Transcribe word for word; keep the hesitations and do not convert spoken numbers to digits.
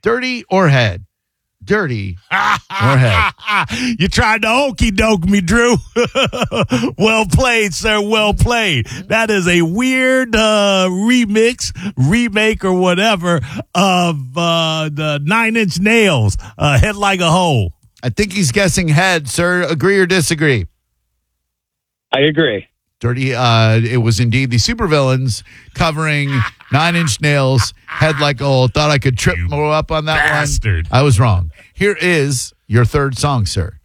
Dirty or head? Dirty or head? You tried to okie doke me, Drew. Well played, sir. Well played. That is a weird uh, remix, remake, or whatever of uh, the Nine Inch Nails, uh, Head Like a Hole. I think he's guessing head, sir. Agree or disagree? I agree. Dirty, uh, it was indeed the Supervillains covering Nine Inch Nails, Head Like a Hole. Thought I could trip more up on that bastard. one. I was wrong. Here is your third song, sir.